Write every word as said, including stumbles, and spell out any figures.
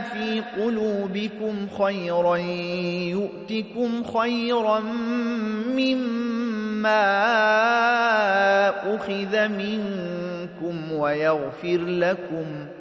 في قلوبكم خيرا يؤتكم خيرا مما أخذ منكم ويغفر لكم